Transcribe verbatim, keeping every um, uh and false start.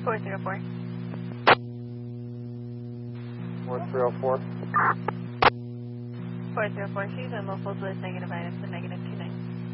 four zero four. four three zero four. four zero four, she's in locals with negative items and negative